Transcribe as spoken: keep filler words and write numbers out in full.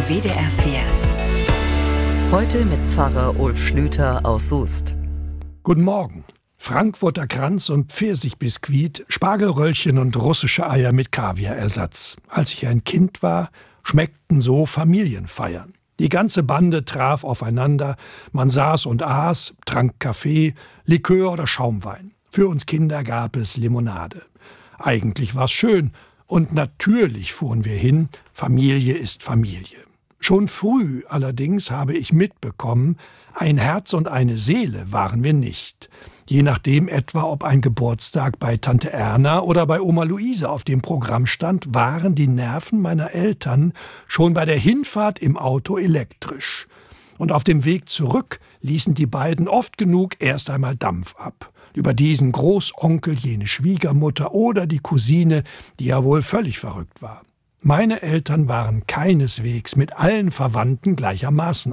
W D R vier. Heute mit Pfarrer Ulf Schlüter aus Soest. Guten Morgen. Frankfurter Kranz und Pfirsichbiskuit, Spargelröllchen und russische Eier mit Kaviarersatz. Als ich ein Kind war, schmeckten so Familienfeiern. Die ganze Bande traf aufeinander, man saß und aß, trank Kaffee, Likör oder Schaumwein. Für uns Kinder gab es Limonade. Eigentlich war's schön und natürlich fuhren wir hin, Familie ist Familie. Schon früh allerdings habe ich mitbekommen, ein Herz und eine Seele waren wir nicht. Je nachdem etwa, ob ein Geburtstag bei Tante Erna oder bei Oma Luise auf dem Programm stand, waren die Nerven meiner Eltern schon bei der Hinfahrt im Auto elektrisch. Und auf dem Weg zurück ließen die beiden oft genug erst einmal Dampf ab. Über diesen Großonkel, jene Schwiegermutter oder die Cousine, die ja wohl völlig verrückt war. Meine Eltern waren keineswegs mit allen Verwandten gleichermaßen